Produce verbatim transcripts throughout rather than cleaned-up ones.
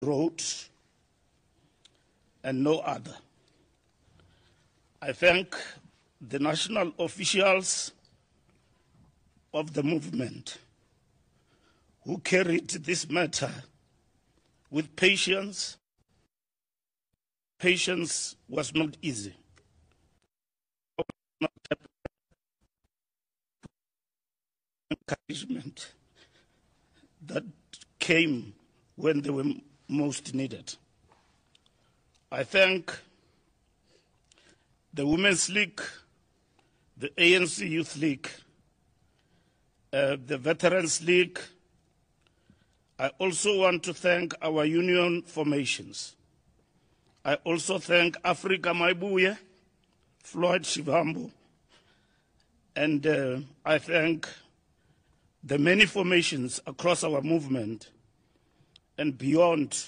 road and no other. I thank the national officials of the movement who carried this matter with patience. Patience was not easy. Encouragement that came when they were most needed. I thank the Women's League, the A N C Youth League, uh, the Veterans League. I also want to thank our union formations. I also thank Africa Maibuye, Floyd Shivambu, and uh, I thank the many formations across our movement and beyond.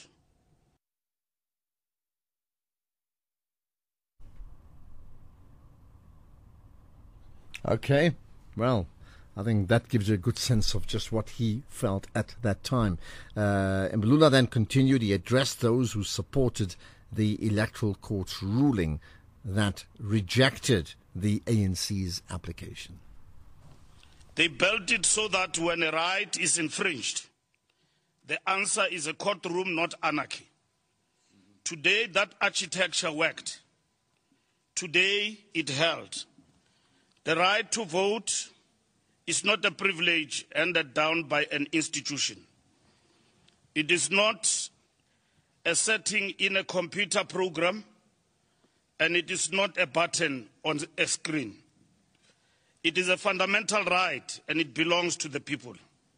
Okay, well, I think that gives you a good sense of just what he felt at that time. Uh, Mbulula then continued, he addressed those who supported the Electoral Court's ruling that rejected the A N C's application. They built it so that when a right is infringed, the answer is a courtroom, not anarchy. Today, that architecture worked. Today, it held. The right to vote is not a privilege handed down by an institution. It is not a setting in a computer program, and it is not a button on a screen. It is a fundamental right, and it belongs to the people.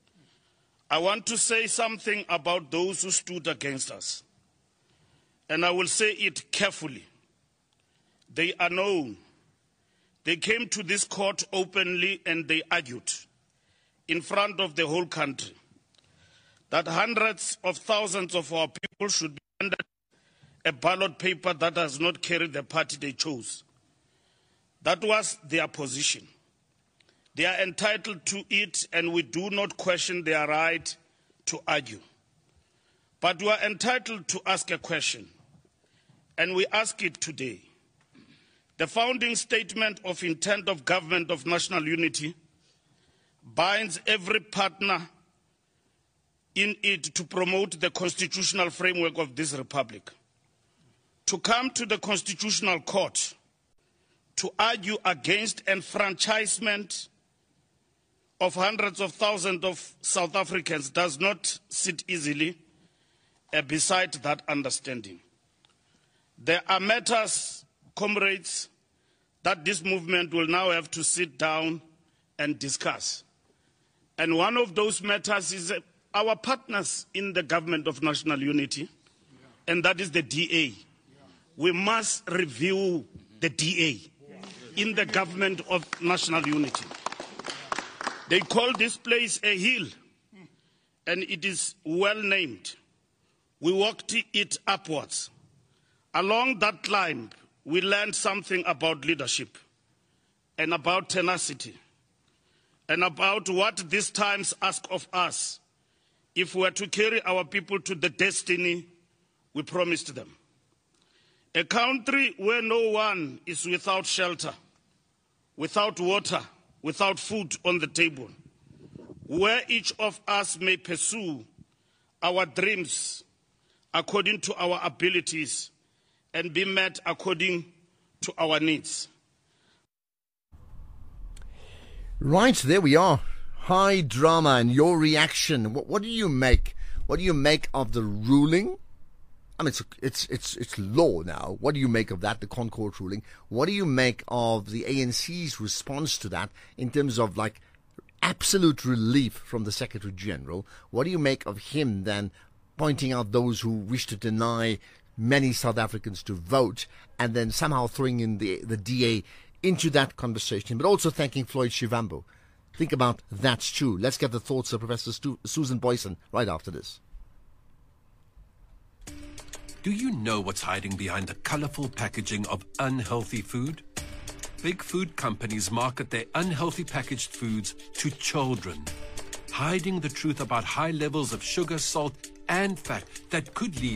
I want to say something about those who stood against us, and I will say it carefully. They are known. They came to this court openly and they argued in front of the whole country that hundreds of thousands of our people should be handed a ballot paper that does not carry the party they chose. That was their position. They are entitled to it, and we do not question their right to argue. But we are entitled to ask a question, and we ask it today. The founding statement of intent of Government of National Unity binds every partner in it to promote the constitutional framework of this republic. To come to the Constitutional Court to argue against enfranchisement of hundreds of thousands of South Africans does not sit easily uh, beside that understanding. There are matters, comrades, that this movement will now have to sit down and discuss. And one of those matters is uh, our partners in the Government of National Unity, and that is the D A. We must review the D A in the Government of National Unity. They call this place a hill, and it is well named. We walked it upwards. Along that climb, we learned something about leadership and about tenacity and about what these times ask of us if we are to carry our people to the destiny we promised them. A country where no one is without shelter, without water, without food on the table, where each of us may pursue our dreams according to our abilities and be met according to our needs. Right, there we are. High drama, and your reaction. What, what do you make? What do you make of the ruling? I mean, it's, it's it's it's law now. What do you make of that, the Concord ruling? What do you make of the A N C's response to that in terms of, like, absolute relief from the Secretary General? What do you make of him then pointing out those who wish to deny many South Africans to vote, and then somehow throwing in the the D A into that conversation, but also thanking Floyd Shivambu? Think about that, too. Let's get the thoughts of Professor Stu- Susan Boyson right after this. Do you know what's hiding behind the colorful packaging of unhealthy food? Big food companies market their unhealthy packaged foods to children, hiding the truth about high levels of sugar, salt, and fat that could lead